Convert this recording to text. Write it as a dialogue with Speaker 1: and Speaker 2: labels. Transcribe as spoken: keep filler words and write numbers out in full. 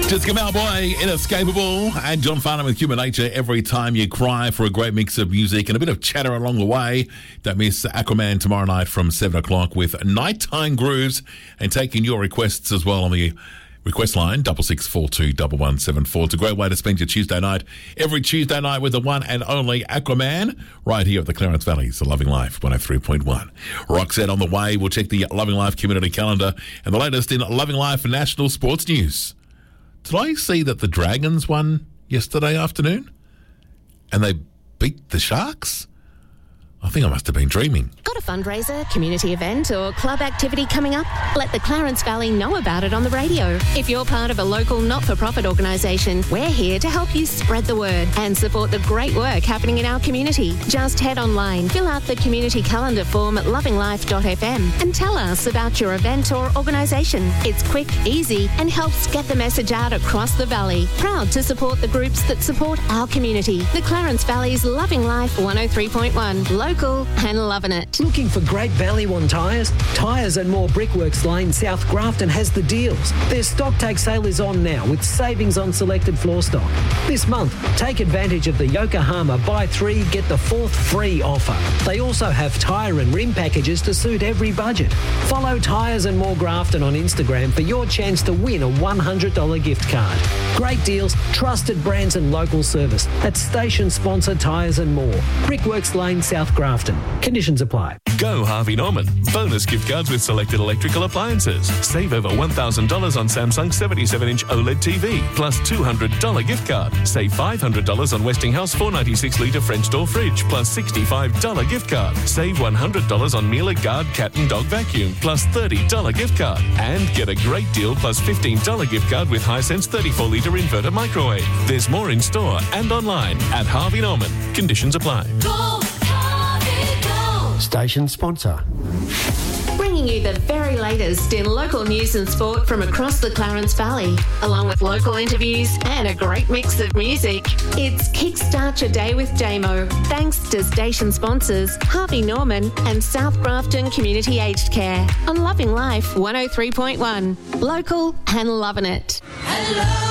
Speaker 1: Jessica Malboy, Inescapable, and John Farnham with Human Nature. Every time you cry, for a great mix of music and a bit of chatter along the way. Don't miss Aquaman tomorrow night from seven o'clock with Nighttime Grooves, and taking your requests as well on the request line, double six four two one one seven four. It's a great way to spend your Tuesday night. Every Tuesday night with the one and only Aquaman, right here at the Clarence Valley's The Loving Life one oh three point one. Roxette on the way. We'll check the Loving Life community calendar and the latest in Loving Life national sports news. Did I see that the Dragons won yesterday afternoon? And they beat the Sharks? I think I must have been dreaming.
Speaker 2: Got a fundraiser, community event or club activity coming up? Let the Clarence Valley know about it on the radio. If you're part of a local not-for-profit organisation, we're here to help you spread the word and support the great work happening in our community. Just head online, fill out the community calendar form at loving life dot f m and tell us about your event or organisation. It's quick, easy and helps get the message out across the valley. Proud to support the groups that support our community. The Clarence Valley's Loving Life one oh three point one. Local and loving it.
Speaker 3: Looking for great value on tyres? Tyres and More Brickworks Lane, South Grafton has the deals. Their stock take sale is on now with savings on selected floor stock. This month, take advantage of the Yokohama buy three, get the fourth free offer. They also have tyre and rim packages to suit every budget. Follow Tyres and More Grafton on Instagram for your chance to win a one hundred dollars gift card. Great deals, trusted brands and local service. That's station sponsor Tyres and More. Brickworks Lane, South Grafton. Conditions apply.
Speaker 4: Go Harvey Norman. Bonus gift cards with selected electrical appliances. Save over one thousand dollars on Samsung seventy-seven inch OLED T V, plus two hundred dollars gift card. Save five hundred dollars on Westinghouse four ninety-six litre French door fridge, plus sixty-five dollars gift card. Save one hundred dollars on Miele Guard cat and dog vacuum, plus thirty dollars gift card. And get a great deal plus fifteen dollars gift card with Hisense thirty-four litre inverter microwave. There's more in store and online at Harvey Norman. Conditions apply.
Speaker 2: Go, Harvey, go.
Speaker 3: Station sponsor.
Speaker 2: Bringing you the very latest in local news and sport from across the Clarence Valley, along with local interviews and a great mix of music. It's Kickstart Your Day with Damo, thanks to station sponsors Harvey Norman and South Grafton Community Aged Care on Loving Life one oh three point one. Local and loving it. Hello.